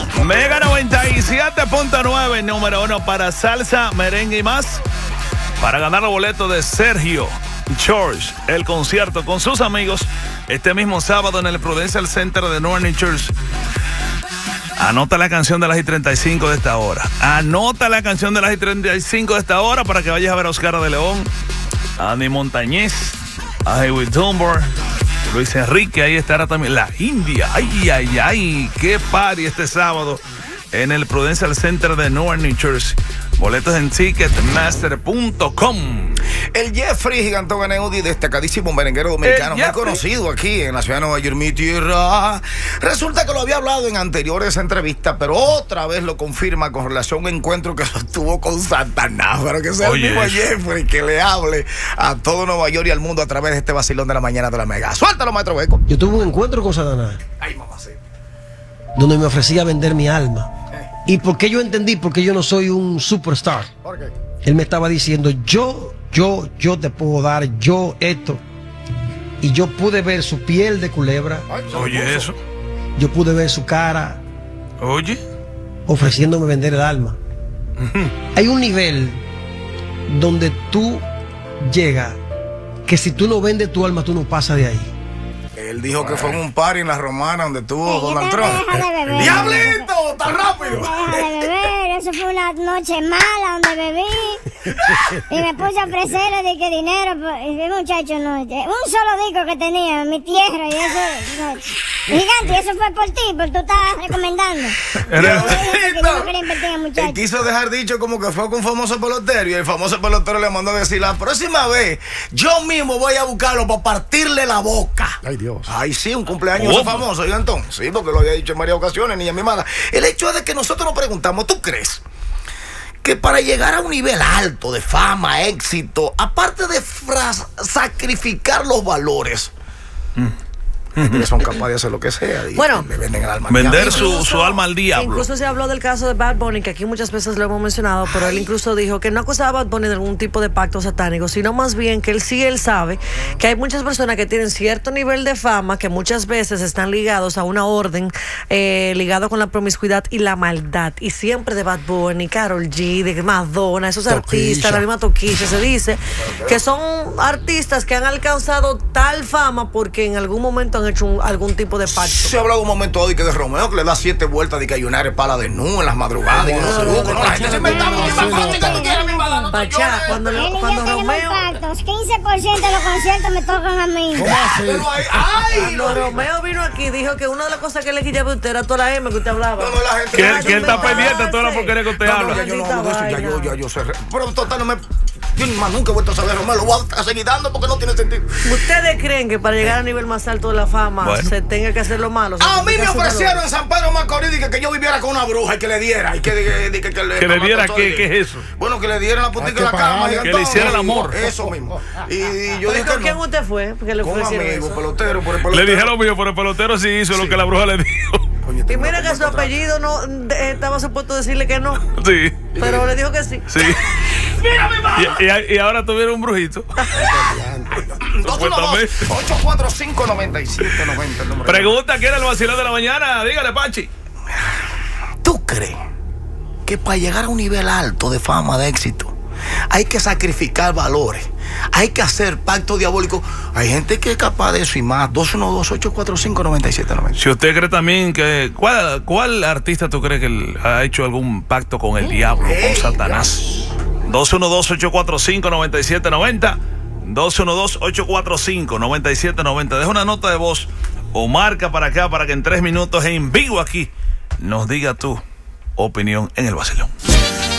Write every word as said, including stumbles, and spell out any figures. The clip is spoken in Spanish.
Mega noventa y siete punto nueve, número uno para salsa, merengue y más. Para ganar los boletos de Sergio George, el concierto con sus amigos este mismo sábado en el Prudential Center de Newark, New Jersey. Anota la canción de las y treinta y cinco de esta hora. Anota la canción de las y treinta y cinco de esta hora para que vayas a ver a Oscar de León, a Andy Montañez, a Hewitt Dunbar, Luis Enrique. Ahí estará también la India. Ay, ay, ay. Qué party este sábado en el Prudential Center de Newark, New Jersey. Boletos en ticketmaster punto com. El Jeffrey Gigantón Ganeudi, destacadísimo merenguero dominicano, muy conocido aquí en la ciudad de Nueva York, mi tierra. Resulta que lo había hablado en anteriores entrevistas, pero otra vez lo confirma con relación a un encuentro que sostuvo con Satanás. Pero que sea Oye, el mismo Jeffrey que le hable a todo Nueva York y al mundo a través de este vacilón de la mañana de la Mega. Suéltalo, maestro Beco. Yo tuve un encuentro con Satanás. Ay, mamá, sí. Donde me ofrecía vender mi alma. ¿Y por qué yo entendí? Porque yo no soy un superstar. ¿Por qué? Él me estaba diciendo, yo, yo, yo te puedo dar, yo esto. Y yo pude ver su piel de culebra. Ay, Oye, eso. Yo pude ver su cara. Oye. Ofreciéndome vender el alma. Hay un nivel donde tú llegas que si tú no vendes tu alma, tú no pasas de ahí. Él dijo que fue en un party en la Romana donde estuvo Sí, Donald te Trump. deja de beber. ¡Diablito! ¡Tan rápido! Deja de beber, eso fue una noche mala donde bebí y me puse a ofrecerle de que dinero, y el muchacho no, un solo disco que tenía en mi tierra y eso, no, gigante, eso fue por ti, porque tú estás recomendando. Yo dije que yo no quería invertir en muchachos. Él quiso dejar dicho como que fue con un famoso pelotero y el famoso pelotero le mandó a decir, la próxima vez yo mismo voy a buscarlo para partirle la boca. Ay, Dios. Ay, sí, un cumpleaños ese famoso, Gigantón. Sí, porque lo había dicho en varias ocasiones, niña mimada. El hecho es de que nosotros nos preguntamos, ¿tú crees que para llegar a un nivel alto de fama, éxito, aparte de sacrificar los valores, mm. Ellos son capaces de hacer lo que sea? Y bueno, le venden el alma vender al su, incluso, su alma al diablo. Incluso se habló del caso de Bad Bunny, que aquí muchas veces lo hemos mencionado, pero Ay. él incluso dijo que no acusaba a Bad Bunny de algún tipo de pacto satánico, sino más bien que él sí, él sabe que hay muchas personas que tienen cierto nivel de fama, que muchas veces están ligados a una orden, eh, ligado con la promiscuidad y la maldad. Y siempre de Bad Bunny, Karol G, de Madonna, esos Toquilla. artistas, la misma Toquilla, se dice que son artistas que han alcanzado tal fama porque en algún momento han hecho un, algún tipo tipo de pacto. Se ha hablado un momento hoy que de Romeo que le da siete vueltas de que hay una repala de nu en las madrugadas y que no se busca. No, la gente se inventa Pachá, cuando Romeo quince por ciento de los conciertos me tocan a mí. Cuando Romeo vino aquí, dijo que una de las cosas que le quitaba a usted era toda la M que usted hablaba. No, no, la gente. Que, que él está pendiente de toda la porquería que usted no, habla. No, yo no hablo de eso, ya yo, ya yo sé. Pero total, no me. Yo más nunca he vuelto a saber Romeo, lo voy a seguir dando porque no tiene sentido. ¿Ustedes creen que para llegar al nivel más alto de la fama bueno. se tenga que hacer lo malo? A mí me ofrecieron en San Pedro Macorís que, que yo viviera con una bruja y que le diera. Y que, que, que, que, que le, ¿Que le diera qué? ¿Qué es eso? Bueno, que le dieran la puntita de la cama. Que le hiciera el amor. Eso mismo. Y, y yo dije ¿Con que quién no. usted fue? Porque le con un amigo, eso. pelotero, por el pelotero. Le dijeron mío, por el pelotero sí hizo sí. lo que la bruja le dijo. Coño, y mira que su apellido no de, estaba supuesto decirle que no. Sí. Pero le dijo que sí. Sí. ¡Mira mi madre! Y, y, y ahora tuvieron un brujito. ocho cuatro cinco, nueve siete nueve cero. Pregunta quién era el vacilón de la mañana. Dígale, Pachi. ¿Tú crees que para llegar a un nivel alto de fama, de éxito, hay que sacrificar valores? Hay que hacer pacto diabólico. Hay gente que es capaz de eso y más. dos uno dos, ocho cuatro cinco, nueve siete nueve. Si usted cree también que... ¿Cuál, cuál artista tú crees que ha hecho algún pacto con el diablo, con Satanás? dos uno dos, ocho cuatro cinco, nueve siete nueve cero. dos uno dos, ocho cuatro cinco, nueve siete nueve cero. Deja una nota de voz o marca para acá para que en tres minutos en vivo aquí nos diga tu opinión en el vacilón.